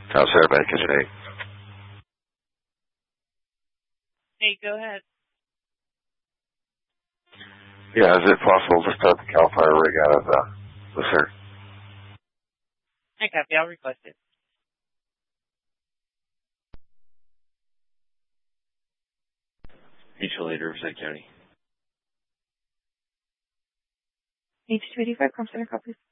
How's everybody today? Hey, go ahead. Yeah, is it possible to start the CAL FIRE rig out of the CERT? I copy. I'll request it. Mutual Aid, Riverside County. H285, Chrome Center, copies.